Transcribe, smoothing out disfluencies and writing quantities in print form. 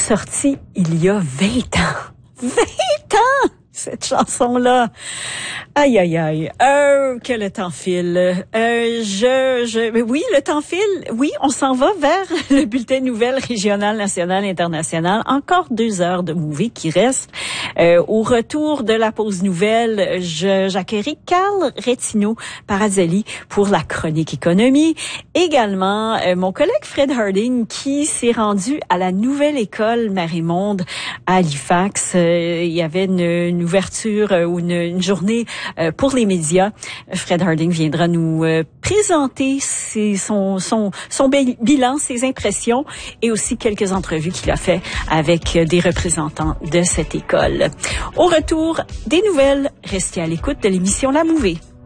sortie il y a 20 ans. 20 ans! Cette chanson-là. Aïe, aïe, aïe. Que le temps file. Oui, le temps file. Oui, on s'en va vers le bulletin de nouvelles régional, national, international. Encore 2 heures de movie qui restent. Au retour de la pause nouvelle, j'accueillerai Carl Retino Parazelli pour la chronique économie. Également, mon collègue Fred Harding qui s'est rendu à la nouvelle école Marie-Monde à Halifax. Il y avait une ouverture ou une journée pour les médias. Fred Harding viendra nous présenter son bilan, ses impressions et aussi quelques entrevues qu'il a fait avec des représentants de cette école. Au retour des nouvelles, restez à l'écoute de l'émission La Mouvée.